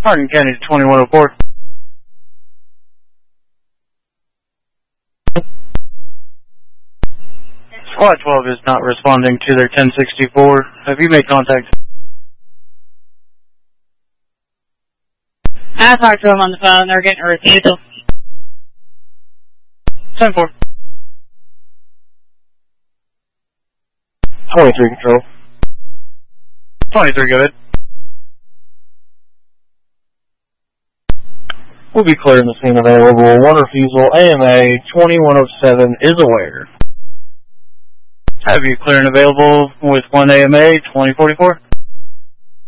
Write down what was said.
Hardin County to 2104. Squad 12 is not responding to their 1064. Have you made contact? I talked to them on the phone. They're getting a refusal. 10-4. 23 control. 23, go ahead. We'll be clearing the scene available. One refusal. AMA 2107 is aware. Have you clear and available with 1 AMA 2044?